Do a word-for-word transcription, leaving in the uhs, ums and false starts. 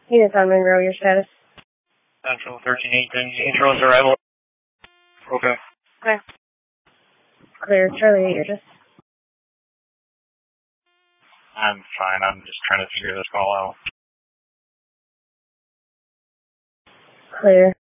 Units on Monroe, your status? Central thirteen eighteen, Intro's arrival. Okay. Okay. Clear, Charlie eight, you're just... I'm fine, I'm just trying to figure this all out. Clear.